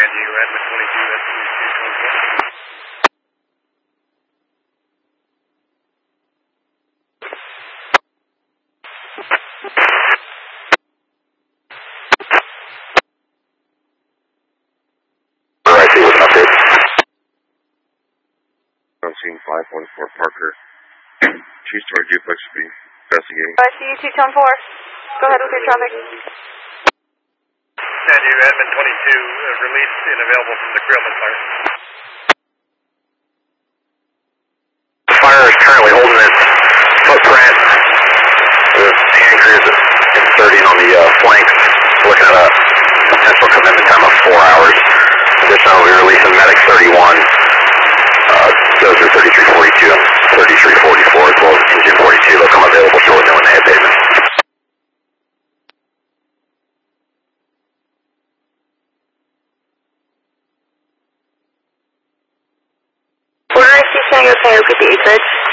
you, Admin 22, that's 2224. Scene 514 Parker. Two-story duplex will be investigating. I see you 210-4. Go ahead with your traffic. And you, Admin 22, released and available from the Creelman fire. Fire is currently holding its footprint. The hand crews inserting on the flanks. Looking at a potential commitment time of 4 hours. Additionally, we're releasing Medic 31. Those are 3342 and 3344 as well as Engine 42. They'll come available shortly when they hit pavement. Order is showing okay, repeat the acreage.